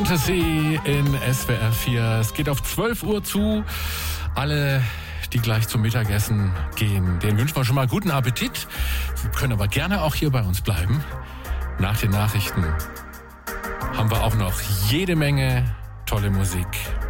Fantasy in SWR 4. Es geht auf 12 Uhr zu. Alle, die gleich zum Mittagessen gehen, denen wünschen wir schon mal guten Appetit. Sie können aber gerne auch hier bei uns bleiben. Nach den Nachrichten haben wir auch noch jede Menge tolle Musik.